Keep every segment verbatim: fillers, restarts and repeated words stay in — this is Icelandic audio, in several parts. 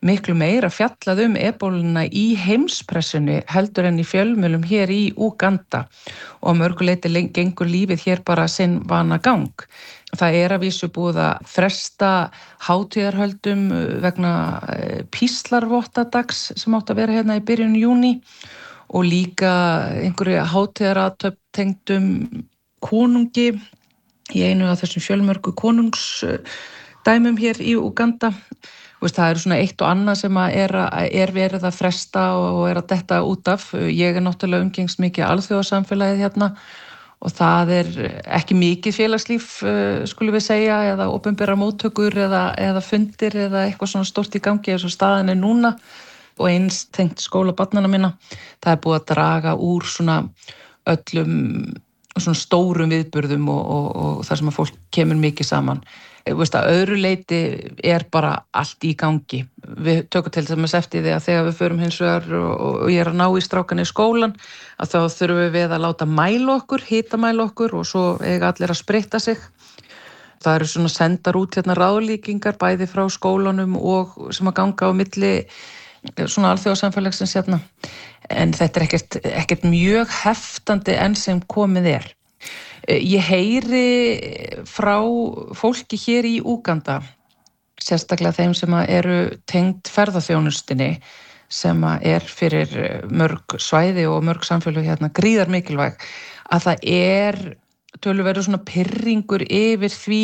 miklu meira fjallað um ebóluna í heimspressunni heldur en í fjölmiðlum hér í Úganda og að mörgu leyti gengur lífið hér bara sinn vanagang. Það er að vísu búið að fresta hátíðarhöldum vegna píslarvottadags sem átti að vera hérna í byrjun júní og líka einhverju hátíðarathöfn tengdum konungi í einu af þessum fjölmörgu konungsdæmum hér í Úganda. Það eru svona eitt og annað sem er, er verið að fresta og er að detta út af. Ég er náttúrulega umgengst mikið alþjóðasamfélagið hérna og það er ekki mikið félagslíf, skulum við segja, eða opinberar móttökur eða, eða fundir eða eitthvað svona stórt í gangi eins og staðan er núna og eins tengt skólabarnanna minna. Það er búið að draga úr svona öllum svona stórum viðburðum og, og, og þar sem að fólk kemur mikið saman. Veist að öðru leyti er bara allt í gangi. Við tökum til dæmis eftir því að þegar við förum hins vegar og, og ég er að ná í strákana í skólan að þá þurfum við að láta mæla okkur, hitamæla okkur og svo eiga allir að spritta sig. Það eru svona sendar út hérna ráðlíkingar bæði frá skólanum og sem að ganga á milli svona alþjóðasamfélagsins hérna. En þetta er ekkert, ekkert mjög heftandi enn sem komið er. Ég heyri frá fólki hér í Úganda, sérstaklega þeim sem eru tengd ferðaþjónustinni, sem er fyrir mörg svæði og mörg samfélög hérna gríðar mikilvæg, að það er töluverður svona pirringur yfir því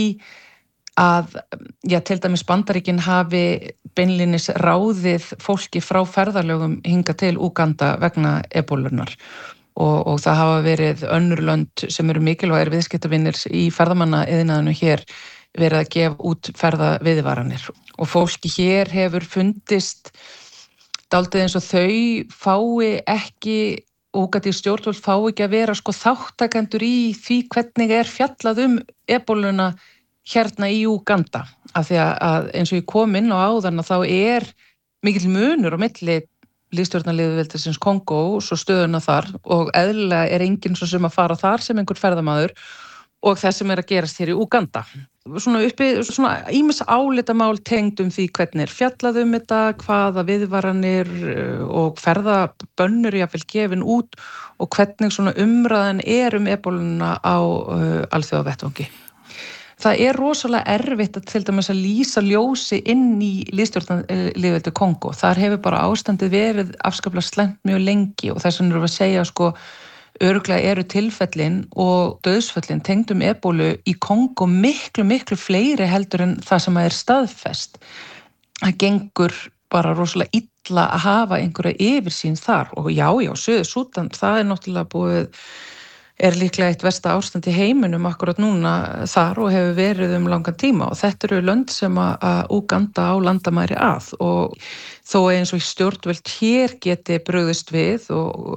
að, já, til dæmis Bandaríkin hafi beinlínis ráðið fólki frá ferðalögum hingað til Úganda vegna ebólunar. Og, og það hafa verið önnur lönd sem eru mikilvægir viðskiptavinir í ferðamannaiðnaðinum hér verið að gefa út ferðaviðvaranir. Og fólki hér hefur fundist dálítið eins og þau fái ekki, Úgandi stjórnvöld fái ekki að vera sko þáttakendur í því hvernig er fjallað um ebóluna hérna í Úganda. Af því að eins og ég kom inn á áðan að þá er mikill munur á milli lýðstjórnarlýðveldisins Kongó svo stöðuna þar og eðlilega er enginn svo sem að fara þar sem einhver ferðamaður og það sem er að gerast hér í Úganda. Svona uppi, svona ýmis álitamál tengd um því hvernig er fjallað um þetta, hvaða viðvaranir og ferðabönnur jafnvel gefin út og hvernig svona umræðan er um ebóluna á uh, alþjóðavettvangi. Það er rosalega erfitt að til dæmis að lýsa ljósi inn í lýðstjórnarlýðveldi Kongó. Þar hefur bara ástandið verið afskaplega slæmt mjög lengi og þess vegna erum við að segja sko örugglega eru tilfellin og dauðsföllin tengdum ebólu í Kongó miklu, miklu fleiri heldur en það sem er staðfest. Það gengur bara rosalega illa að hafa einhverja yfirsýn þar og já, já, Suður-Súdan, það er náttúrulega búið er líklega eitt versta ástand í heiminum akkurat núna þar og hefur verið um langan tíma og þetta eru lönd sem að Úganda á landamæri að og þó eins og stjórnvöld hér geti brugðist við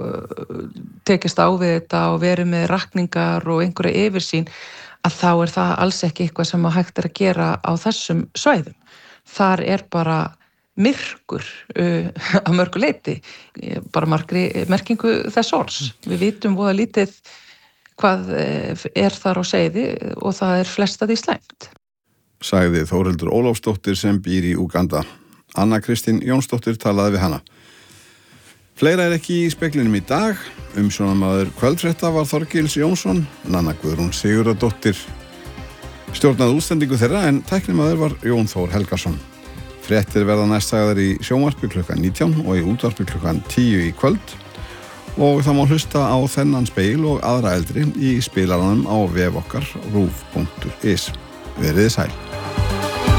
og tekist á við þetta og verið með rakningar og einhverja yfirsýn að þá er það alls ekki eitthvað sem að hægt er að gera á þessum svæðum. Þar er bara myrkur uh, að mörgu leyti, bara margri merkingu þess orðs. Við vitum voða lítið hvað er þar á seiði og það er flestað í slæmt. Sagði Þórhildur Ólafsdóttir sem býr í Úganda. Anna Kristín Jónsdóttir talaði við hana. Fleira er ekki í speglinum í dag. Umsjónarmaður kvöldfrétta var Þorgils Jónsson, Nanna Guðrún Sigurðardóttir stjórnaði útsendingu þeirra en tæknimaður var Jón Þór Helgason. Fréttir verða næstsagðar í sjónvarpi klukkan nítján og í útvarpi klukkan tíu í kvöld og það má hlusta á þennan speil og aðra eldri í spilaranum á vef okkar rúv punktur is. Verið sæl.